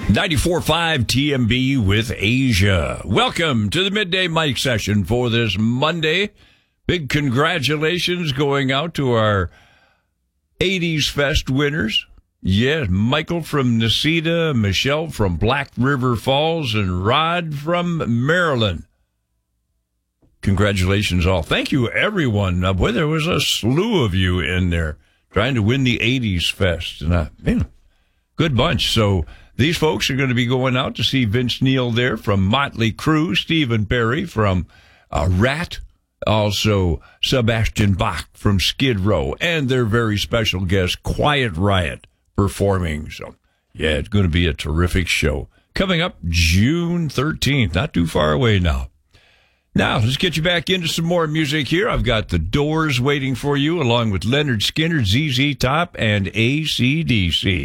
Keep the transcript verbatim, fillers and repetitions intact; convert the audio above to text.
ninety-four point five T M B with Asia. Welcome to the Midday Mic Session for this Monday. Big congratulations going out to our eighties Fest winners. Yes, Michael from Necedah, Michelle from Black River Falls, and Rod from Maryland. Congratulations all. Thank you, everyone. Uh, boy, there was a slew of you in there trying to win the eighties Fest. And, uh, man, good bunch. So these folks are going to be going out to see Vince Neil there from Motley Crue, Stephen Perry from uh, Rat, also Sebastian Bach from Skid Row, and their very special guest, Quiet Riot, performing. So, yeah, it's going to be a terrific show. Coming up June thirteenth, not too far away now. Now, let's get you back into some more music here. I've got The Doors waiting for you, along with Leonard Skinner, Z Z Top, and A C D C.